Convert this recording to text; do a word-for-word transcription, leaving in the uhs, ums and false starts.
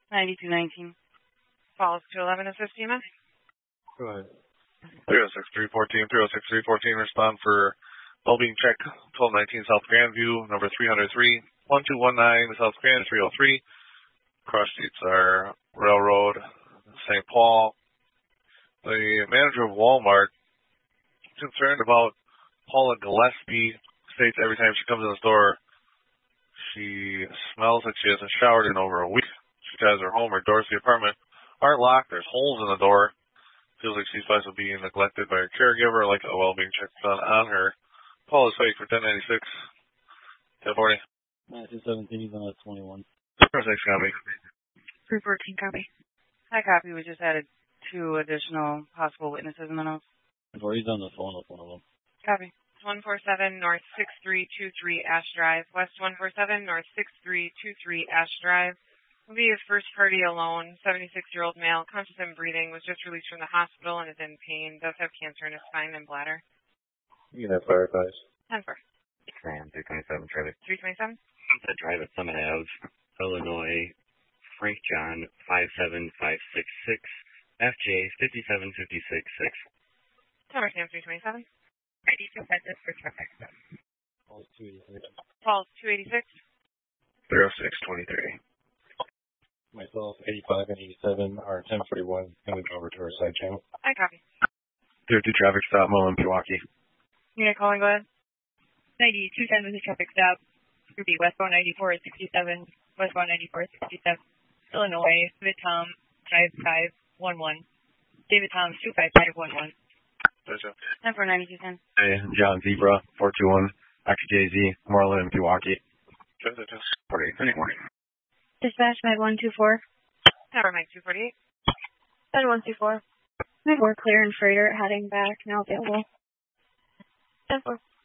ninety-two nineteen. Falls two eleven, assist E M S. Go ahead. three oh six three fourteen, three oh six three fourteen, respond for well-being check, twelve nineteen South Grandview, number three oh three, one two one nine, South Grand, three oh three. Cross streets are Railroad, Saint Paul. The manager of Walmart, concerned about Paula Gillespie, states every time she comes in the store, she smells like she hasn't showered in over a week. She tries her home, her doors to the apartment aren't locked, there's holes in the door. Feels like she's possibly being neglected by her caregiver, like a well-being check done on her. Paul is waiting for ten ninety-six. ten forty. two seventeen on twenty-one. Thanks, copy. three fourteen, copy. Hi, copy. We just added two additional possible witnesses in the notes. Or he's on the phone with one of them. Copy. one four seven North six three two three Ash Drive. West one four seven North six three two three Ash Drive. Will be a first party alone, seventy-six-year-old male, conscious and breathing, was just released from the hospital and is in pain, does have cancer in his spine and bladder. You can have fire guys. ten four. Tram three twenty-seven, traffic. three twenty-seven? The drive at Summit Ave, Illinois, Frank John, five seven five six six, F J, fifty-seven fifty-six six. Tower Sam three twenty-seven. I D suspended for traffic stop. Paul's two eighty-six. Paul's two eighty-six. three oh six twenty-three. Myself, eighty-five and eighty-seven are ten forty-one coming over to our side channel. I copy. zero two traffic stop, Mullen, Pewaukee. Unit calling, go ahead. ninety-two ten with a traffic stop. Group B, westbound ninety-four sixty-seven, westbound ninety-four sixty-seven, Illinois, David Tom, five five one one. David Tom, two five five one one. ten four ninety-two ten. Hey, John Zebra, four two one, X J Z, Moreland, Pewaukee. forty-eight, twenty-one. Dispatch Med one two four. Tower Mike two forty-eight. Med one two four. Med four clear and freighter heading back, now available. ten four.